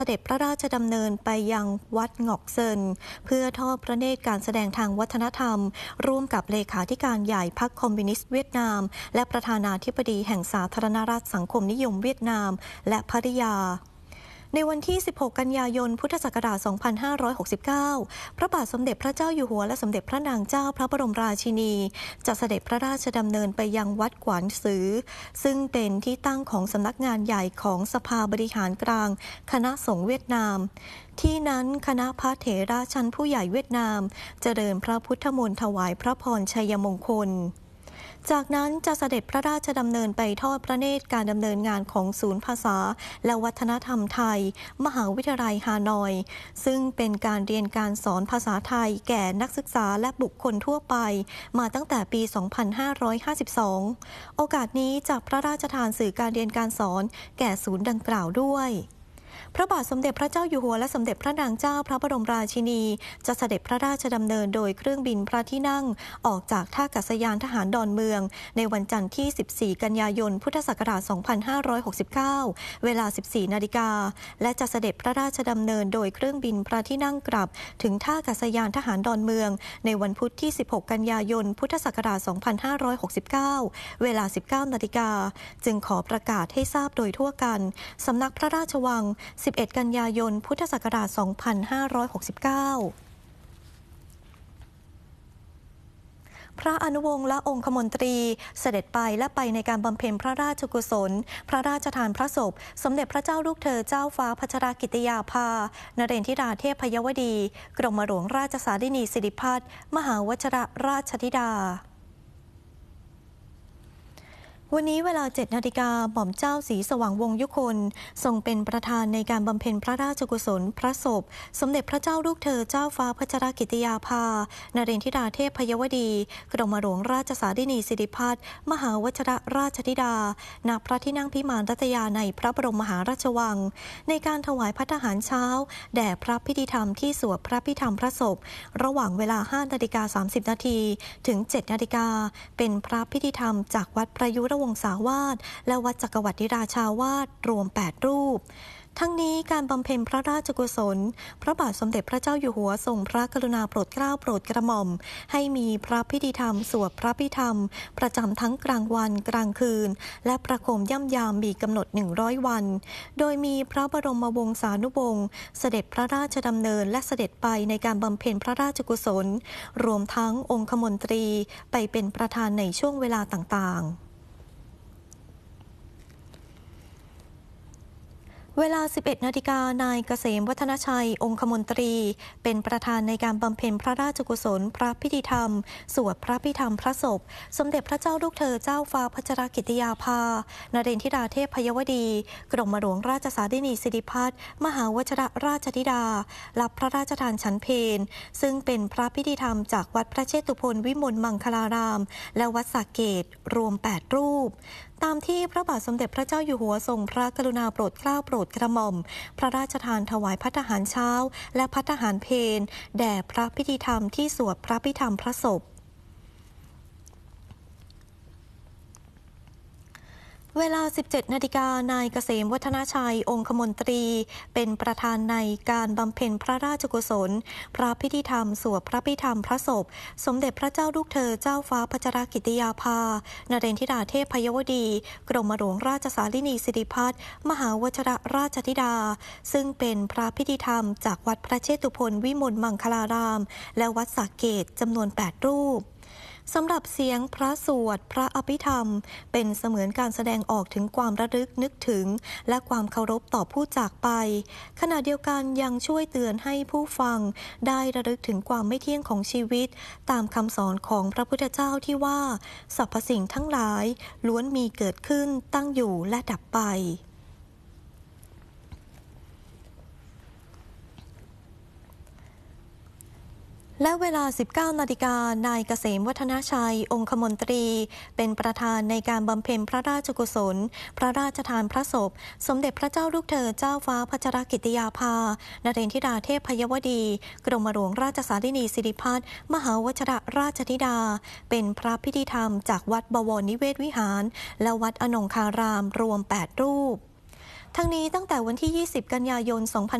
เสด็จพระราชดำเนินไปยังวัดหงอกเซินเพื่อทอดพระเนตรการแสดงทางวัฒนธรรมร่วมกับเลขาธิการใหญ่พรรคคอมมิวนิสต์เวียดนามและประธานาธิบดีแห่งสาธารณรัฐสังคมนิยมเวียดนามและภริยาในวันที่ 16 กันยายน พุทธศักราช 2569 พระบาทสมเด็จพระเจ้าอยู่หัวและสมเด็จพระนางเจ้าพระบรมราชินีจะเสด็จพระราชดำเนินไปยังวัดกวานซือซึ่งเป็นที่ตั้งของสำนักงานใหญ่ของสภาบริหารกลางคณะสงฆ์เวียดนามที่นั้นคณะพระเถระชั้นผู้ใหญ่เวียดนามเจริญพระพุทธมนต์ถวายพระพรชัยมงคลจากนั้นจะเสด็จพระราชดำเนินไปทอดพระเนตรการดำเนินงานของศูนย์ภาษาและวัฒนธรรมไทยมหาวิทยาลัยฮานอยซึ่งเป็นการเรียนการสอนภาษาไทยแก่นักศึกษาและบุคคลทั่วไปมาตั้งแต่ปี 2552 โอกาสนี้จะพระราชทานสื่อการเรียนการสอนแก่ศูนย์ดังกล่าวด้วยพระบาทสมเด็จพระเจ้าอยู่หัวและสมเด็จพระนางเจ้าพระบรมราชินีจะเสด็จพระราชดำเนินโดยเครื่องบินพระที่นั่งออกจากท่าอากาศยานทหารดอนเมืองในวันจันทร์ที่ 14 กันยายน พุทธศักราช 2569 เวลา 14 นาฬิกาและจะเสด็จพระราชดำเนินโดยเครื่องบินพระที่นั่งกลับถึงท่าอากาศยานทหารดอนเมืองในวันพุธที่ 16 กันยายน พุทธศักราช 2569 เวลา 19 นาฬิกาจึงขอประกาศให้ทราบโดยทั่วกันสำนักพระราชวัง11 กันยายน พุทธศักราช 2569 พระอนุวงศ์และองคมนตรีเสด็จไปและไปในการบำเพ็ญพระราชกุศลพระราชทานพระศพสมเด็จพระเจ้าลูกเธอเจ้าฟ้าพัชรกิติยาภานเรนทิราเทพยวดีกรมหลวงราชสารินีสิริพัฒน์มหาวชิรราชธิดาวันนี้เวลา 7 นาฬิกาหม่อมเจ้าศรีสว่างวงศ์ยุคนทรงเป็นประธานในการบำเพ็ญพระราชกุศลพระศพสมเด็จพระเจ้าลูกเธอเจ้าฟ้าพัชรกิติยาภานเรนทิราเทพยวดีกรมหลวงราชสารินีสิริพัฒน์มหาวชิรราชธิดาณพระที่นั่งพิมานรัตยาในพระบรมมหาราชวังในการถวายภัตตาหารเช้าแด่พระพิธีธรรมที่สวดพระพิธรรมพระศพระหว่างเวลา 5:30 นาทีถึง 7 นาฬิกาเป็นพระพิธีธรรมจากวัดประยุรวงศาวาสและวัดจักรวรรดิราชาวาสรวม 8 รูปทั้งนี้การบำเพ็ญพระราชกุศลพระบาทสมเด็จพระเจ้าอยู่หัวทรงพระกรุณาโปรดเกล้าโปรดกระหม่อมให้มีพระพิธีธรรมสวดพระพิธรรมประจำทั้งกลางวันกลางคืนและประโคมย่ำยามมีกำหนด100 วันโดยมีพระบรมวงศานุวงศ์เสด็จพระราชดำเนินและเสด็จไปในการบำเพ็ญพระราชกุศลรวมทั้งองคมนตรีไปเป็นประธานในช่วงเวลาต่างๆเวลา 11 นาฬิกานายเกษมวัฒนชัยองคมนตรีเป็นประธานในการบำเพ็ญพระราชกุศลพระพิธีธรรมสวดพระพิธรรมพระศพสมเด็จพระเจ้าลูกเธอเจ้าฟ้าพัชรกิติยาภานเรนทิราเทพยวดีกรมหลวงราชสารินีสิริพัฒน์มหาวชิรราชธิดารับพระราชทานฉันเพลซึ่งเป็นพระพิธีธรรมจากวัดพระเชตุพนวิมลมังคลารามและวัดสระเกตรวม 8 รูปตามที่พระบาทสมเด็จพระเจ้าอยู่หัวทรงพระกรุณาโปรดเกล้าโปรดกระหม่อมพระราชทานถวายภัตตาหารเช้าและภัตตาหารเพลแด่พระพิธีธรรมที่สวดพระพิธรรมพระศพเวลา 17 นาฬิกานายเกษมวัฒนชัยองคมนตรีเป็นประธานในการบำเพ็ญพระราชกุศลพระพิธีธรรมสวดพระพิธรรมพระศพสมเด็จพระเจ้าลูกเธอเจ้าฟ้าพัชรกิติยาภานเรนทิราเทพยวดีกรมหลวงราชสารินีสิริพัฒน์มหาวชิรราชธิดาซึ่งเป็นพระพิธีธรรมจากวัดพระเชตุพนวิมลมังคลารามและวัดสระเกตจำนวน 8 รูปสำหรับเสียงพระสวดพระอภิธรรมเป็นเสมือนการแสดงออกถึงความระลึกนึกถึงและความเคารพต่อผู้จากไปขณะเดียวกันยังช่วยเตือนให้ผู้ฟังได้ระลึกถึงความไม่เที่ยงของชีวิตตามคำสอนของพระพุทธเจ้าที่ว่าสรรพสิ่งทั้งหลายล้วนมีเกิดขึ้นตั้งอยู่และดับไปและเวลา 19 นาฬิกานายเกษมวัฒนชัยองคมนตรีเป็นประธานในการบำเพ็ญพระราชกุศลพระราชทานพระศพสมเด็จพระเจ้าลูกเธอเจ้าฟ้าพัชรกิติยาภานเรนทิราเทพยวดีกรมหลวงราชสารินีสิริพัฒน์มหาวชิรราชธิดาเป็นพระพิธีธรรมจากวัดบวรนิเวศวิหารและวัดอนงคารามรวม 8 รูปทั้งนี้ตั้งแต่วันที่ 20 กันยายน